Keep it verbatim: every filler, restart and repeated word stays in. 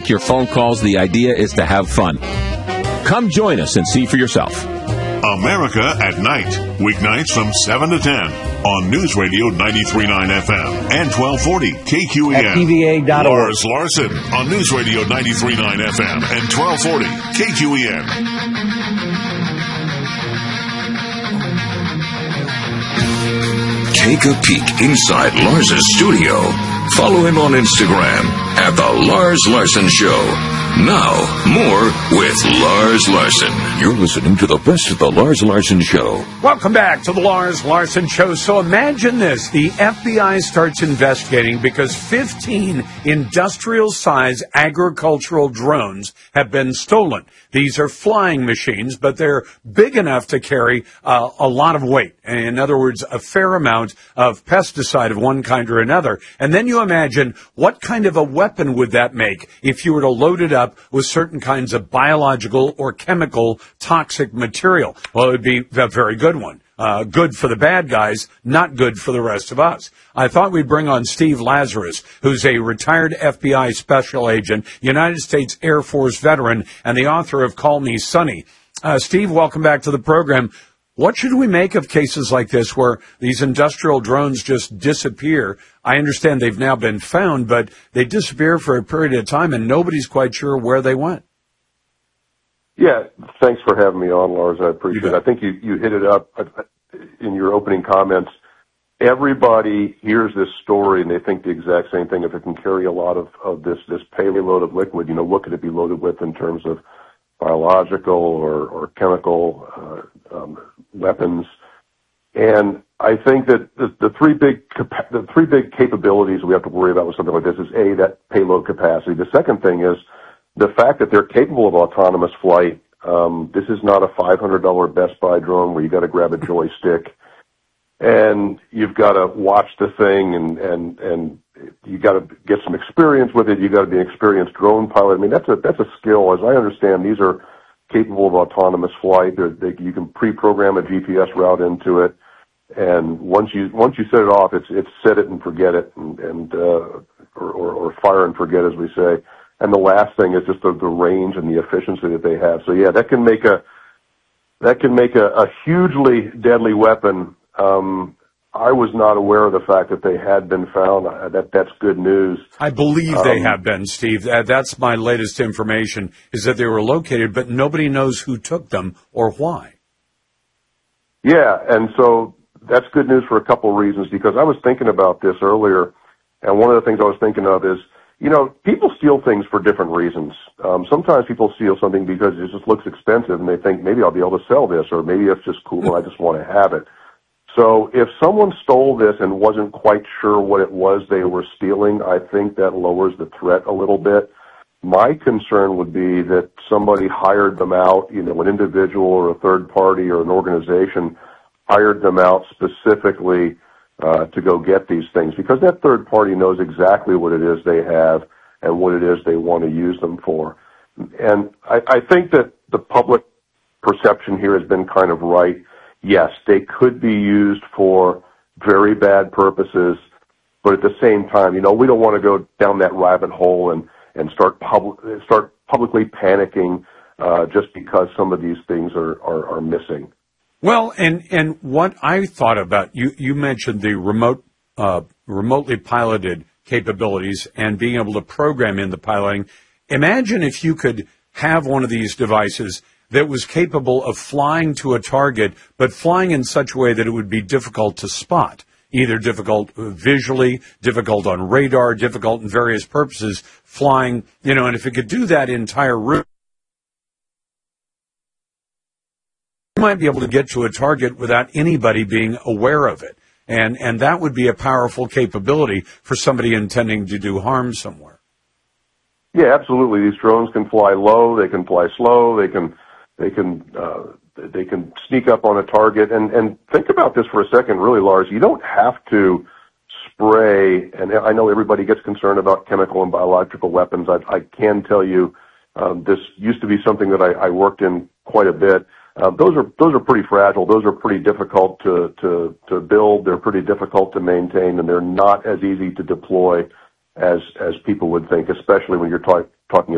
your phone calls. The idea is to have fun. Come join us and see for yourself. America at Night, weeknights from seven to ten on News Radio ninety-three point nine F M and twelve forty K Q E N. At T V A dot org. Lars Larson on News Radio ninety-three point nine F M and twelve forty K Q E N. Take a peek inside Lars's studio. Follow him on Instagram at The Lars Larson Show. Now, more with Lars Larson. You're listening to the best of The Lars Larson Show. Welcome back to the Lars Larson Show. So imagine this. The F B I starts investigating because fifteen industrial-sized agricultural drones have been stolen. These are flying machines, but they're big enough to carry uh, a lot of weight. In other words, a fair amount of pesticide of one kind or another. And then you imagine what kind of a weapon would that make if you were to load it up with certain kinds of biological or chemical toxic material. Well, it would be a very good one. Uh, good for the bad guys, not good for the rest of us. I thought we'd bring on Steve Lazarus, who's a retired F B I special agent, United States Air Force veteran, and the author of Call Me Sonny. Uh, Steve, welcome back to the program. What should we make of cases like this where these industrial drones just disappear? I understand they've now been found, but they disappear for a period of time and nobody's quite sure where they went. Yeah, thanks for having me on, Lars. I appreciate it. I think you, you hit it up in your opening comments. Everybody hears this story and they think the exact same thing. If it can carry a lot of, of this, this payload of liquid, you know, what could it be loaded with in terms of biological or, or chemical uh, um, weapons? And I think that the, the three big the three big capabilities we have to worry about with something like this is A, that payload capacity. The second thing is the fact that they're capable of autonomous flight. Um, this is not a five hundred dollars Best Buy drone where you got to grab a joystick and you've got to watch the thing and and and you got to get some experience with it. You got to be an experienced drone pilot. I mean, that's a that's a skill. As I understand, these are capable of autonomous flight. They're, they, you can pre-program a G P S route into it, and once you once you set it off, it's it's set it and forget it, and, and uh, or, or, or fire and forget, as we say. And the last thing is just the, the range and the efficiency that they have. So yeah, that can make a that can make a, a hugely deadly weapon. Um, I was not aware of the fact that they had been found. Uh, that that's good news. I believe um, they have been, Steve. That, that's my latest information, is that they were located, but nobody knows who took them or why. Yeah, and so that's good news for a couple of reasons, because I was thinking about this earlier, and one of the things I was thinking of is, you know, people steal things for different reasons. Um, sometimes people steal something because it just looks expensive, and they think, maybe I'll be able to sell this, or maybe it's just cool and I just want to have it. So if someone stole this and wasn't quite sure what it was they were stealing, I think that lowers the threat a little bit. My concern would be that somebody hired them out, you know, an individual or a third party or an organization hired them out specifically uh, to go get these things, because that third party knows exactly what it is they have and what it is they want to use them for. And I, I think that the public perception here has been kind of right. Yes, they could be used for very bad purposes, but at the same time, you know, we don't want to go down that rabbit hole and, and start public, start publicly panicking uh, just because some of these things are, are, are missing. Well, and, and what I thought about, you, you mentioned the remote, uh, remotely piloted capabilities and being able to program in the piloting. Imagine if you could have one of these devices that was capable of flying to a target, but flying in such a way that it would be difficult to spot, either difficult visually, difficult on radar, difficult in various purposes, flying, you know, and if it could do that entire route, you might be able to get to a target without anybody being aware of it. And, and that would be a powerful capability for somebody intending to do harm somewhere. Yeah, absolutely. These drones can fly low, they can fly slow, they can They can uh, they can sneak up on a target. And, and think about this for a second, really, Lars. You don't have to spray, and I know everybody gets concerned about chemical and biological weapons. I, I can tell you um, this used to be something that I, I worked in quite a bit. Uh, those are those are pretty fragile. Those are pretty difficult to, to, to build. They're pretty difficult to maintain, and they're not as easy to deploy as as people would think, especially when you're talk, talking